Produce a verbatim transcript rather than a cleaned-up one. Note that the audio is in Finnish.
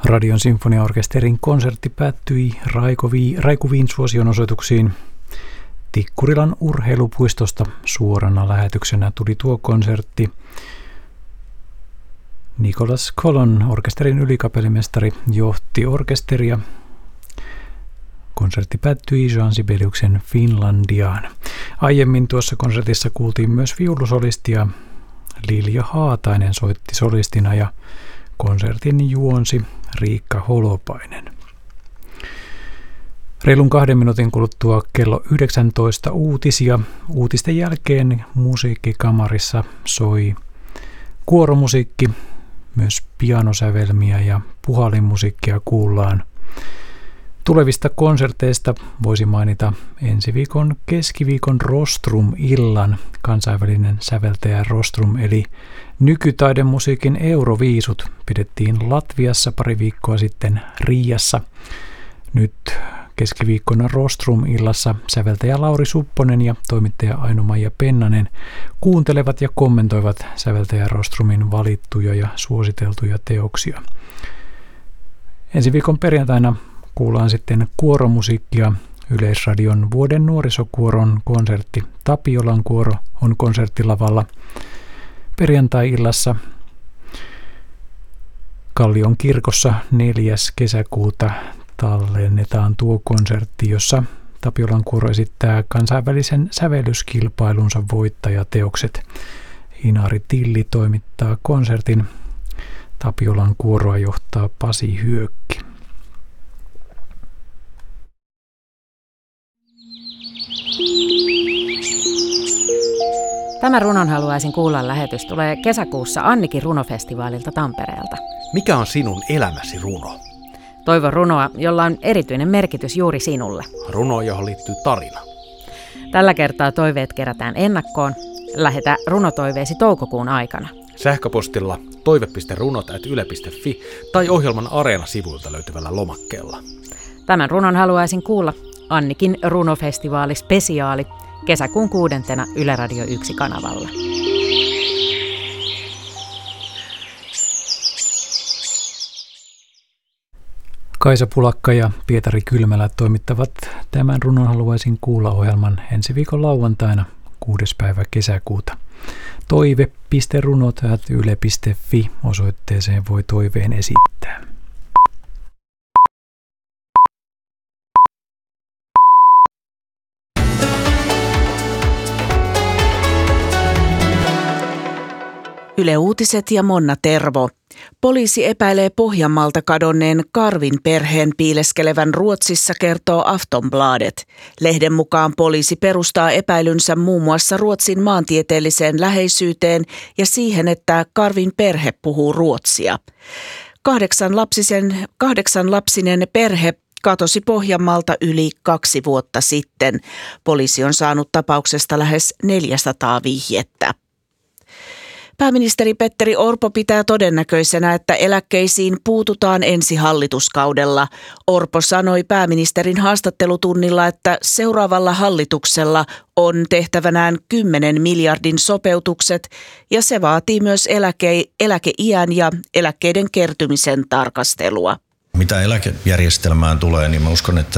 Radion sinfoniaorkesterin konsertti päättyi Raikuviin suosionosoituksiin. Tikkurilan urheilupuistosta suorana lähetyksenä tuli tuo konsertti. Nicholas Colon, orkesterin ylikapellimestari, johti orkesteria. Konsertti päättyi Jean Sibeliuksen Finlandiaan. Aiemmin tuossa konsertissa kuultiin myös viulusolistia. Lilja Haatainen soitti solistina ja konsertin juonsi Riikka Holopainen. Reilun kahden minuutin kuluttua kello yhdeksäntoista uutisia. Uutisten jälkeen musiikkikamarissa soi kuoromusiikki, myös pianosävelmiä ja puhallinmusiikkia kuullaan. Tulevista konserteista voisi mainita ensi viikon keskiviikon Rostrum-illan, kansainvälinen säveltäjä Rostrum, eli nykytaidemusiikin Euroviisut pidettiin Latviassa pari viikkoa sitten Riiassa. Nyt keskiviikkona Rostrum-illassa säveltäjä Lauri Supponen ja toimittaja Aino-Maija Pennanen kuuntelevat ja kommentoivat säveltäjä Rostrumin valittuja ja suositeltuja teoksia. Ensi viikon perjantaina kuullaan sitten kuoromusiikkia. Yleisradion vuoden nuorisokuoron konsertti Tapiolan kuoro on konserttilavalla. Perjantai-illassa Kallion kirkossa neljäs kesäkuuta tallennetaan tuo konsertti, jossa Tapiolan kuoro esittää kansainvälisen sävellyskilpailunsa voittajateokset. Inari Tilli toimittaa konsertin. Tapiolan kuoroa johtaa Pasi Hyökki. Tämä runon haluaisin kuulla lähetys tulee kesäkuussa Annikin runofestivaalilta Tampereelta. Mikä on sinun elämäsi runo? Toivon runoa, jolla on erityinen merkitys juuri sinulle. Runo, johon liittyy tarina. Tällä kertaa toiveet kerätään ennakkoon. Lähetä runotoiveesi toukokuun aikana. Sähköpostilla toive piste runot ät yle piste fi tai ohjelman Areena-sivuilta löytyvällä lomakkeella. Tämän runon haluaisin kuulla Annikin runofestivaali spesiaali kesäkuun kuudentena Yle Radio yksi kanavalla. Kaisa Pulakka ja Pietari Kylmälä toimittavat tämän runon haluaisin kuulla -ohjelman ensi viikon lauantaina kuudes päivä kesäkuuta. toive piste runot ät yle piste fi osoitteeseen voi toiveen esittää. Yle Uutiset ja Monna Tervo. Poliisi epäilee Pohjanmaalta kadonneen Karvin perheen piileskelevän Ruotsissa, kertoo Aftonbladet. Lehden mukaan poliisi perustaa epäilynsä muun muassa Ruotsin maantieteelliseen läheisyyteen ja siihen, että Karvin perhe puhuu ruotsia. Kahdeksan lapsisen, kahdeksan lapsinen perhe katosi Pohjanmaalta yli kaksi vuotta sitten. Poliisi on saanut tapauksesta lähes neljäsataa vihjettä. Pääministeri Petteri Orpo pitää todennäköisenä, että eläkkeisiin puututaan ensi hallituskaudella. Orpo sanoi pääministerin haastattelutunnilla, että seuraavalla hallituksella on tehtävänään kymmenen miljardin sopeutukset ja se vaatii myös eläke, eläkeiän ja eläkkeiden kertymisen tarkastelua. Mitä eläkejärjestelmään tulee, niin mä uskon, että